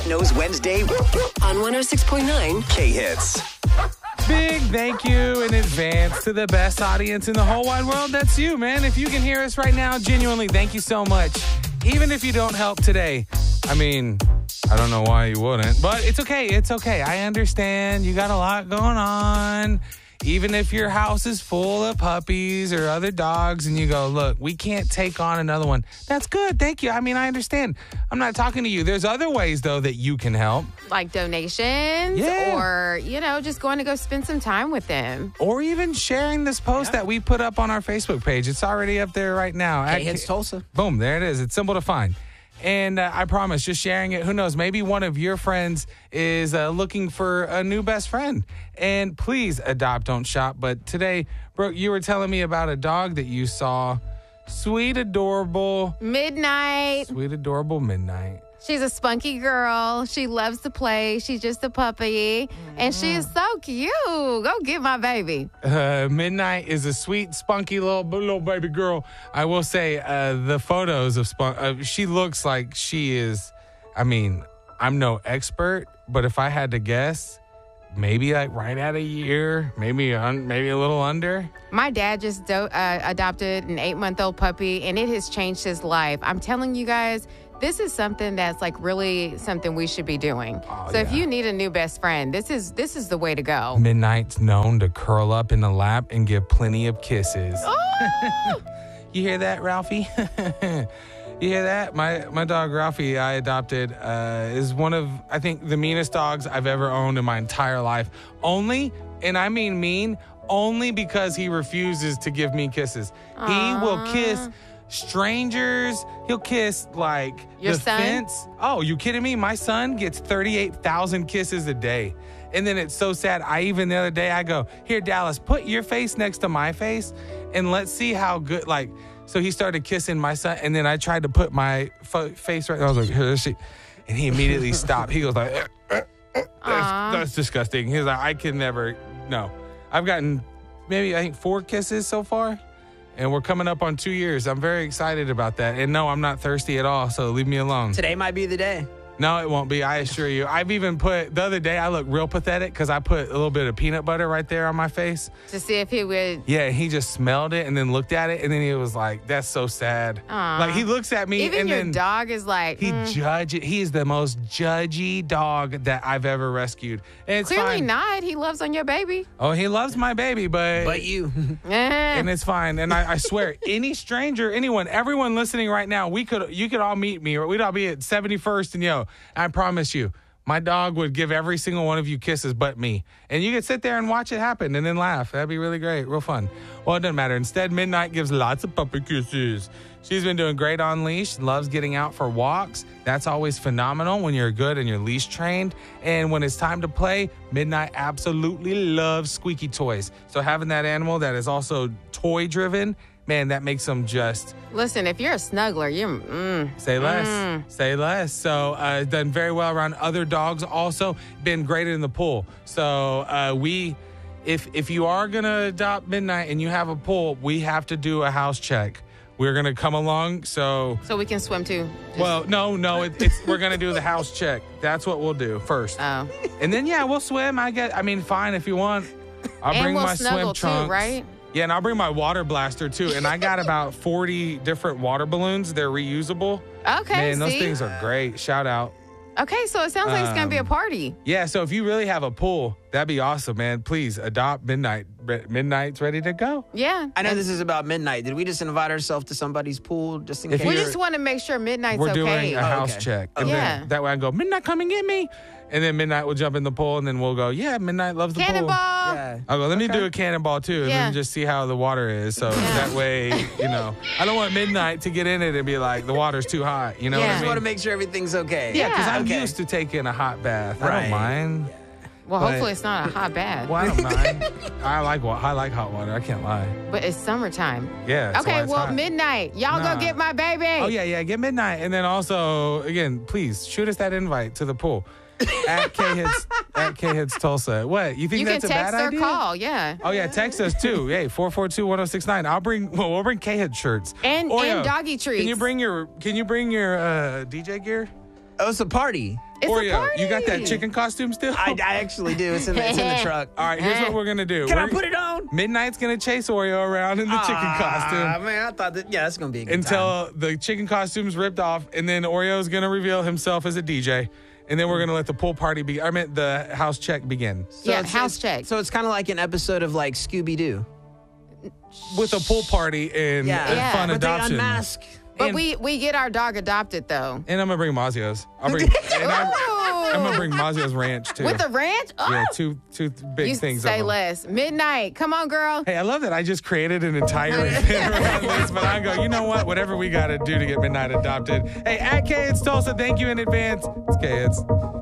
Cat Knows Wednesday on 106.9 K-Hits. Big thank you in advance to the best audience in the whole wide world. That's you, man. If you can hear us right now, genuinely, thank you so much. Even if you don't help today. I mean, I don't know why you wouldn't, but it's okay. It's okay. I understand. You got a lot going on. Even if your house is full of puppies or other dogs and you go, look, we can't take on another one. That's good. Thank you. I mean, I understand. I'm not talking to you. There's other ways, though, that you can help. Like donations or, just going to go spend some time with them. Or even sharing this post that we put up on our Facebook page. It's already up there right now. K-Hits Tulsa. Boom, there it is. It's simple to find. And I promise, just sharing it, who knows, maybe one of your friends is looking for a new best friend. And please adopt, don't shop. But today, Brooke, you were telling me about a dog that you saw. Sweet, adorable. Midnight. Sweet, adorable Midnight. She's a spunky girl. She loves to play. She's just a puppy. And she is so cute. Go get my baby. Midnight is a sweet, spunky little baby girl. I will say the photos of she looks like she is, I mean, I'm no expert, but if I had to guess, maybe like right at a year, maybe a little under. My dad just adopted an 8-month-old puppy, and it has changed his life. I'm telling you guys, this is something that's like really something we should be doing. If you need a new best friend, this is the way to go. Midnight's known to curl up in the lap and give plenty of kisses. Oh! You hear that, Ralphie? You hear that? My dog Ralphie I adopted is one of, I think, the meanest dogs I've ever owned in my entire life. Only, and I mean mean, only because he refuses to give me kisses. Aww. He will kiss strangers. He'll kiss like your the son? fence. Oh, you kidding me? My son gets 38,000 kisses a day. And then it's so sad. The other day I go, here, Dallas, put your face next to my face and let's see how good, so he started kissing my son. And then I tried to put my face right. I was like, here is she. And he immediately stopped. He goes like, that's disgusting. He's like, I can never, no. I've gotten maybe, I think, 4 kisses so far. And we're coming up on 2 years. I'm very excited about that. And no, I'm not thirsty at all, so leave me alone. Today might be the day. No, it won't be. I assure you. I've even put, the other day, I looked real pathetic because I put a little bit of peanut butter right there on my face. To see if he would. Yeah, he just smelled it and then looked at it. And then he was like, that's so sad. Aww. Like, he looks at me Even and your then dog is like. he judges. He is the most judgy dog that I've ever rescued. And it's Clearly fine. not. He loves on your baby. Oh, he loves my baby, but you. and it's fine. And I swear, any stranger, anyone, everyone listening right now, you could all meet me, or we'd all be at 71st, and I promise you, my dog would give every single one of you kisses but me. And you could sit there and watch it happen and then laugh. That'd be really great, real fun. Well, it doesn't matter. Instead, Midnight gives lots of puppy kisses. She's been doing great on leash, loves getting out for walks. That's always phenomenal when you're good and you're leash trained. And when it's time to play, Midnight absolutely loves squeaky toys. So having that animal that is also toy driven, man, that makes them just... Listen, if you're a snuggler, you're... Say less. Say less. So done very well around other dogs. Also been great in the pool. So if you are going to adopt Midnight and you have a pool, we have to do a house check. We're going to come along, so we can swim too. Well, no, we're going to do the house check. That's what we'll do first. Oh. And then, we'll swim. Fine if you want. I'll bring we'll my swim too, trunks. right? Yeah, and I'll bring my water blaster, too. And I got about 40 different water balloons. They're reusable. Okay, Man, those things are great. Shout out. Okay, so it sounds like it's going to be a party. Yeah, so if you really have a pool, that'd be awesome, man. Please adopt Midnight. Midnight's ready to go. Yeah. I know this is about Midnight. Did we just invite ourselves to somebody's pool just in case? We just want to make sure Midnight's We're okay. doing a house check. And then that way I go, Midnight, come and get me. And then Midnight will jump in the pool, and then we'll go, Midnight loves the Cannonball. pool. Yeah. I'll go, let me do a cannonball, too, and then just see how the water is. So that way, I don't want Midnight to get in it and be like, the water's too hot. You know what I I just mean? want to make sure everything's okay. Yeah, because I'm used to taking a hot bath. I don't mind. Well, hopefully it's not a hot bath. Well, I don't mind. I like hot water. I can't lie. But it's summertime. Yeah. That's why Okay, it's well, hot. Midnight. Y'all go get my baby. Oh, yeah. Get Midnight. And then also, again, please shoot us that invite to the pool. at K-Hits Tulsa. What? You think that's a bad idea? You can text or call, yeah. Oh, yeah, text us too. Hey, 442-1069. We'll bring K-Hits shirts. And doggy treats. Can you bring your DJ gear? Oh, it's a party. It's a Oreo, party. you got that chicken costume still? I actually do. It's in the truck. All right, here's what we're going to do. Can I put it on? Midnight's going to chase Oreo around in the chicken costume Man, I thought that's going to be a good until time. the chicken costume's ripped off, and then Oreo's going to reveal himself as a DJ, and then we're going to let the pool party the house check begin. House check. So it's kind of like an episode of like Scooby-Doo. With a pool party and fun but adoption. they unmask. But and- we get our dog adopted, though. And I'm going to bring Mazio's. I'm going to bring Mazio's ranch, too. With the ranch? Oh. Yeah, two big You things. say of them. less. Midnight. Come on, girl. Hey, I love that I just created an entire event around this, but I go, you know what? Whatever we got to do to get Midnight adopted. Hey, at K, it's Tulsa. Thank you in advance. It's K, it's.